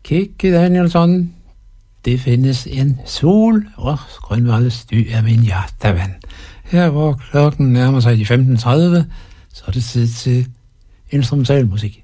Kikki Danielsson, det findes en sol, og Grønvalds dy er min hjertevand. Her hvor klokken nærmer sig de 15.30, så er det tid til instrumentalmusik.